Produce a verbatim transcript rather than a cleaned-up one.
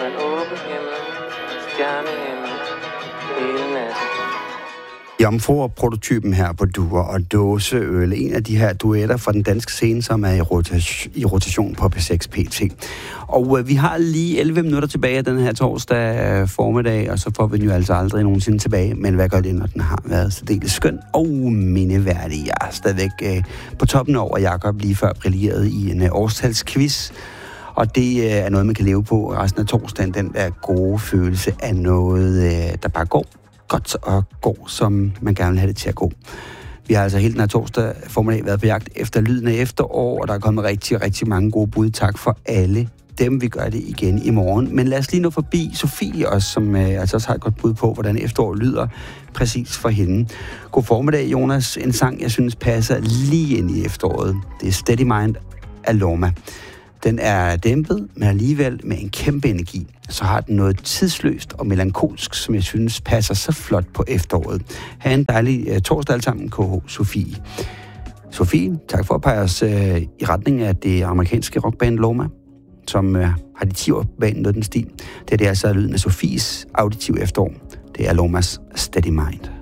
en åben himmel, stjernehimmel, hele natten. Jomfruer-prototypen her på Duer og Dåseøl. En af de her duetter fra den danske scene, som er i rotation, i rotation på P seks P T. Og øh, vi har lige elleve minutter tilbage af den her torsdag formiddag, og så får vi den jo altså aldrig nogensinde tilbage. Men hvad gør det, når den har været særdeles skøn og mindeværdig? Jeg er stadigvæk øh, på toppen over Jakob lige før brilleret i en øh, årstalsquiz. Og det øh, er noget, man kan leve på resten af torsdagen. Den der gode følelse af noget, øh, der bare går godt og går, som man gerne vil have det til at gå. Vi har altså hele den her torsdag formiddag været på jagt efter lyden af efterår, og der er kommet rigtig, rigtig mange gode bud. Tak for alle dem. Vi gør det igen i morgen. Men lad os lige nå forbi Sofie også, som øh, altså også har et godt bud på, hvordan efterår lyder præcis for hende. God formiddag, Jonas. En sang, jeg synes passer lige ind i efteråret. Det er Steady Mind af Loma. Den er dæmpet, men alligevel med en kæmpe energi. Så har den noget tidsløst og melankolsk, som jeg synes passer så flot på efteråret. Ha' en dejlig uh, torsdag alle sammen, K H Sofie. Sofie, tak for at pege os uh, i retning af det amerikanske rockband Loma, som uh, har de ti år bag noget den stil. Det er det altså lyden af Sofies auditiv efterår. Det er Lomas Steady Mind.